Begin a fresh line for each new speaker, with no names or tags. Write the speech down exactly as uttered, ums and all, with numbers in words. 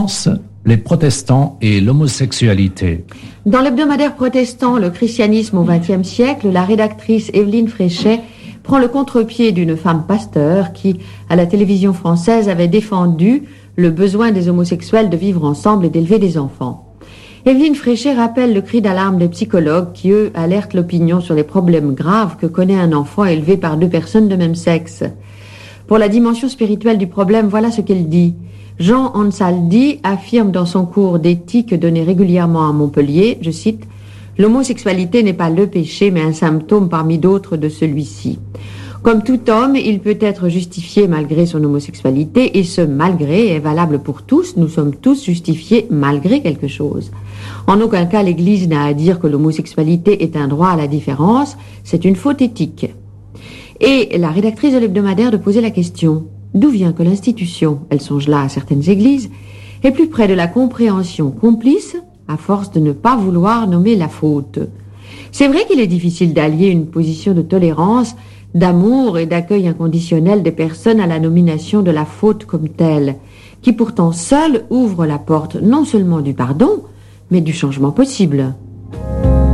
France, les protestants et l'homosexualité.
Dans l'hebdomadaire protestant Le christianisme au vingtième siècle, la rédactrice Evelyne Fréchet prend le contre-pied d'une femme pasteur qui, à la télévision française, avait défendu le besoin des homosexuels de vivre ensemble et d'élever des enfants. Evelyne Fréchet rappelle le cri d'alarme des psychologues qui, eux, alertent l'opinion sur les problèmes graves que connaît un enfant élevé par deux personnes de même sexe. Pour la dimension spirituelle du problème, voilà ce qu'elle dit. Jean Ansaldi affirme dans son cours d'éthique donné régulièrement à Montpellier, je cite, « L'homosexualité n'est pas le péché, mais un symptôme parmi d'autres de celui-ci. Comme tout homme, il peut être justifié malgré son homosexualité, et ce malgré est valable pour tous, nous sommes tous justifiés malgré quelque chose. En aucun cas l'Église n'a à dire que l'homosexualité est un droit à la différence, c'est une faute éthique. » Et la rédactrice de l'hebdomadaire de poser la question, d'où vient que l'institution, elle songe là à certaines églises, est plus près de la compréhension complice, à force de ne pas vouloir nommer la faute. C'est vrai qu'il est difficile d'allier une position de tolérance, d'amour et d'accueil inconditionnel des personnes à la nomination de la faute comme telle, qui pourtant seule ouvre la porte non seulement du pardon, mais du changement possible.